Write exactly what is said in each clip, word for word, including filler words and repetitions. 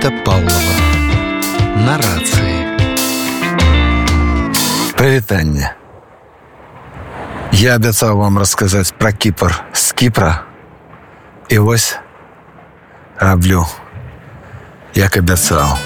Микита Павлова. На рацыі. Прывітанне. Я абяцаў вам расказаць пра Кіпр з Кіпра. І вось раблю, як абяцаў.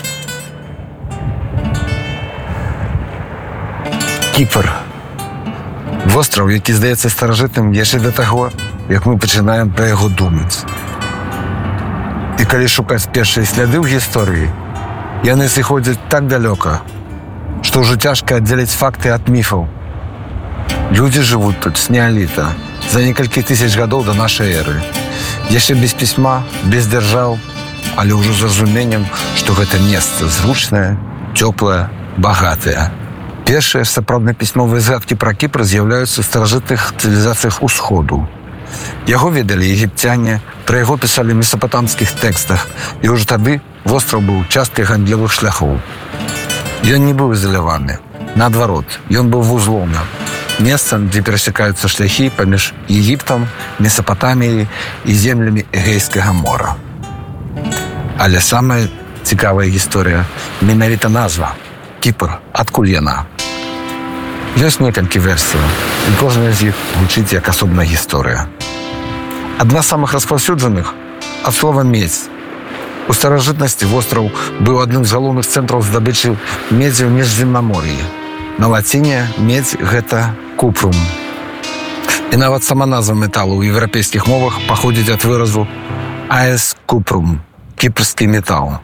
Кіпр. Востраў, які здаецца старажытным яшчэ да таго, як мы пачынаем пра яго думаць. І калі шукаць першыя сляды ў гісторыі, яны сыходзяць так далёка, што ўжо цяжка аддзяліць факты ад міфаў. Людзі жывуць тут з неаліта, за некалькі тысяч гадоў да нашай эры. Яшчэ без пісьма, без дзяржаў, але ўжо з разуменнем, што гэта месца зручнае, цёплае, багатае. Першыя сапраўдныя пісьмовыя згадкі пра Кіпр з'яўляюцца ў старажытных цывілізацыях усходу. Яго ведалі егіпцяне, пра яго пісалі ў месапатамскіх тэкстах, і ўжо тады востраў быў часткай гандлёвых шляхоў. Ён не быў ізаляваны. Наадварот, ён быў вузлом, месцам, дзе перасякаюцца шляхі паміж Егіптам, Месапатаміяй і землямі Эгейскага мора. Але самая цікавая гісторыя менавіта назва Кіпр, адкуль яна. Ёсць некалькі версій, і кожная з іх гучыць як асобная гісторыя. Адна з самых распаўсюджаных ад слова медзь. У старажытнасці востраў быў адным з галоўных цэнтраў здабычы медзі ў міжземнамор'і. На лаціне медзь гэта купрум. І нават сама назва металу ў еўрапейскіх мовах паходзіць ад выразу аэс купрум, кіпрскі метал.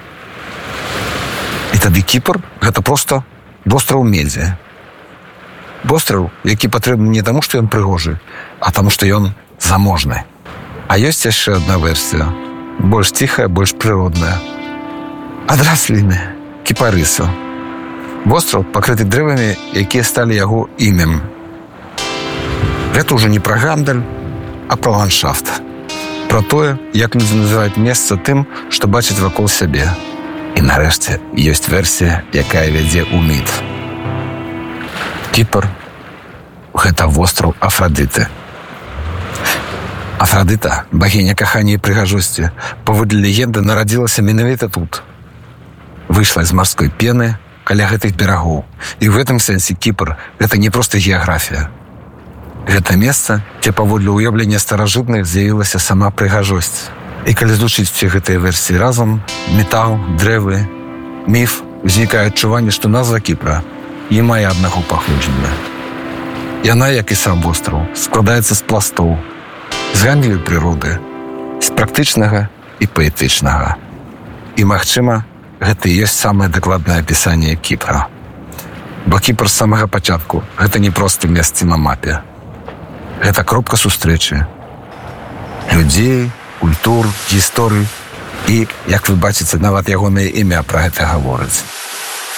І тады Кіпр гэта проста востраў медзі. Востраў, які патрэбны не таму, што ён прыгожы, а таму, што ён заможны. А ёсць яшчэ адна версія, больш ціхая, больш прыродная. Ад расліны, кіпарысу. Востраў пакрыты дрэвамі, якія сталі яго імем. Гэта ўжо не пра гандаль, а пра ландшафт. Пра тое, як людзі называюць месца тым, што бачаць вакол сябе. І нарэшце ёсць версія, якая вядзе ў міф. Кіпр – гэта востраў Афрадыты. Афрадыта, багіня кахання і прыгажосці, паводле легенды нарадзілася менавіта тут. Выйшла з марской пены каля гэтых берагоў. І ў гэтым сэнсе Кіпр – гэта не проста геаграфія. Гэта месца, дзе паводле ўяўлення старажытных з'явілася сама прыгажосць. І калі злучыць все гэтыя версіі разам, метал, дрэвы, міф, узнікае адчуванне, што назва Кіпра не мае аднаго паходжання. Яна, як і сам востраў, складаецца з пластоў, з гандлю прыроды, з практычнага і паэтычнага. І, магчыма, гэта і ёсць самае дакладнае апісанне Кіпра. Бо Кіпр з самага пачатку – гэта не проста месца на мапе. Гэта кропка сустрэчы людзей, культур, гісторый і, як вы бачыце, нават ягонае імя пра гэта гаворыць.